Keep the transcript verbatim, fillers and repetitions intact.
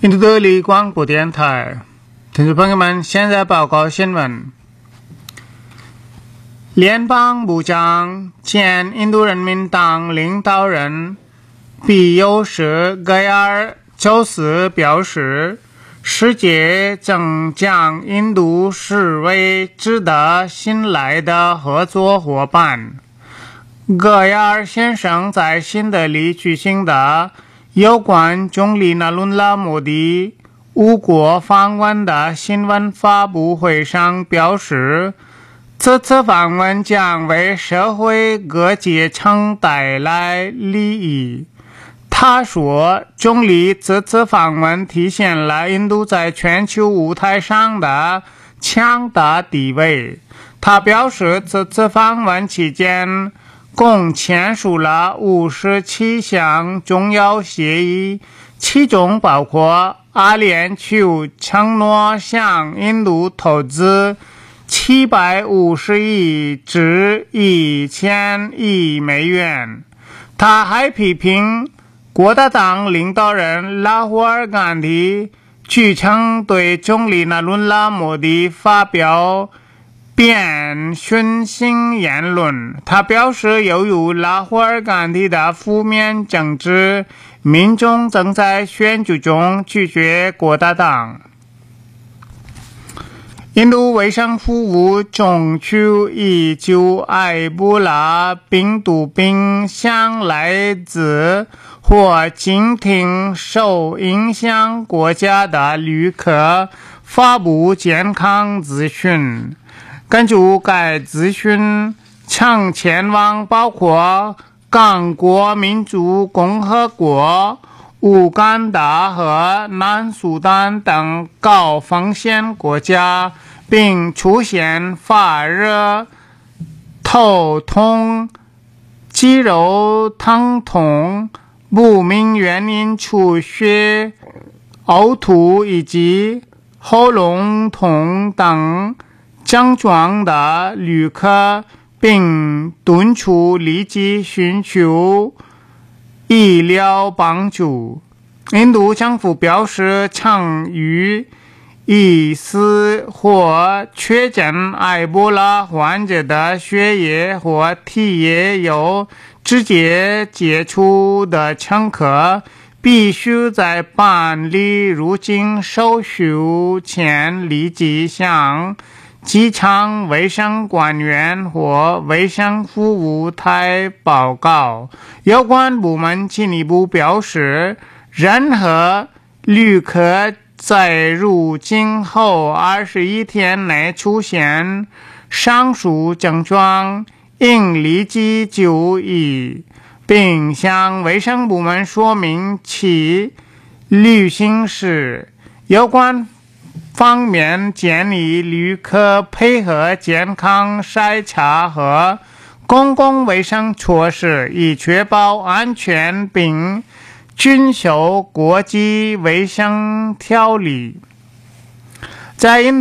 印度德里广播电台，听众朋友们，现在报告新闻。联邦部长兼印度人民党领导人比尤什·盖尔周四表示，世界正将印度视为值得信赖的合作伙伴。戈亚尔先生在新德里举行的有关总理纳伦拉·莫迪五国访问的新闻发布会上表示，这次访问将为社会各阶层带来利益。他说，总理这次访问体现了印度在全球舞台上的强大地位。他表示，这次访问期间共签署了五十七项重要协议，其中包括阿联酋承诺向印度投资七百五十亿至一千亿美元。他还批评国大党领导人拉胡尔·甘地据称对总理纳伦拉·莫迪发表贬损性言论。他表示，由于拉胡尔·甘地的负面政治，民众正在选举中拒绝国大党。印度卫生服务总局已就埃博拉病毒病向来自或经停受影响国家的旅客发布健康资讯。根据该资讯，曾前往包括刚果民主共和国、乌干达和南苏丹等高风险国家，并出现发热、头痛、肌肉疼痛、不明原因出血、呕吐以及喉咙痛等症状的旅客，并敦促立即寻求医疗帮助。印度政府表示，曾与疑似或确诊埃博拉患者的血液或体液有直接接触的乘客，必须在办理入境手续前立即向机场卫生官员或卫生服务台报告。有关部门进一步表示，任何旅客在入境后二十一天内出现上述症状，应立即就医，并向卫生部门说明其旅行史。有关方面建议旅客配合健康筛查和公共卫生措施，以确保安全并遵守国际卫生条例。在印